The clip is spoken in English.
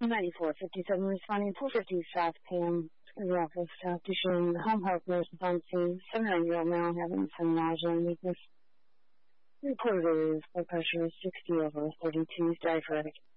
9457 responding 450 South Pam, the office, South Duchesne, home health nurse is on scene, 79-year-old male having some nausea and weakness. Reported is blood pressure is 60/32, diaphoretic.